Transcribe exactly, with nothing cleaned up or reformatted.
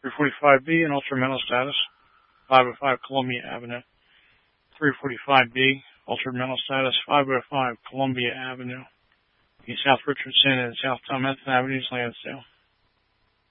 three forty-five B in ultra mental status, five oh five Columbia Avenue. three forty-five B, ultra mental status, five oh five Columbia Avenue. In South Richardson and South Tom Anthony Avenues, Lansdale.